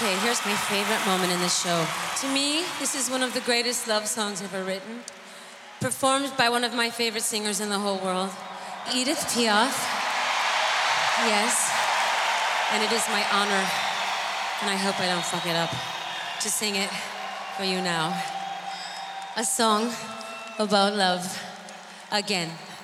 Okay, here's my favorite moment in the show. To me, this is one of the greatest love songs ever written, performed by one of my favorite singers in the whole world, Edith Piaf. Yes, and it is my honor, and I hope I don't fuck it up, to sing it for you now. A song about love again.